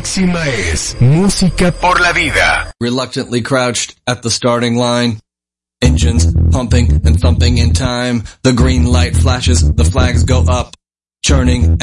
próxima es Música por la Vida. Reluctantly crouched at the starting line. Engines pumping and thumping in time. The green light flashes, the flags go up. Churning